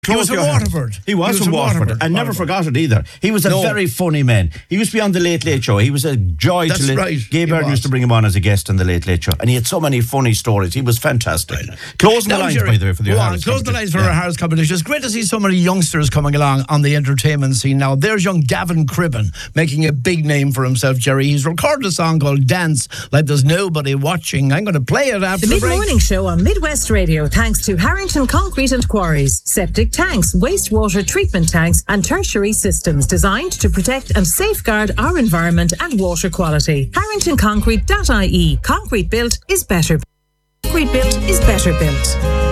He was from Waterford. He was from Waterford. And never forgot it either. He was a very funny man. He used to be on the Late Late Show. He was a joy to listen. Right. Gay Byrne used to bring him on as a guest on the Late Late Show. And he had so many funny stories. He was fantastic. Right. Closing the lines, by the way, for the O'Hara's Closing the lines for O'Hara's competition. It's great to see so many youngsters coming along on the entertainment scene now. There's young Gavin Cribben making a big name for himself, Jerry. He's recorded a song called Dance Like There's Nobody Watching. I'm going to play it after the break. The Mid-Morning Show on Midwest Radio, thanks to Harrington Concrete and Quarries, septic tanks, wastewater treatment tanks and tertiary systems designed to protect and safeguard our environment and water quality. HarringtonConcrete.ie. Concrete built is better. Concrete built is better built.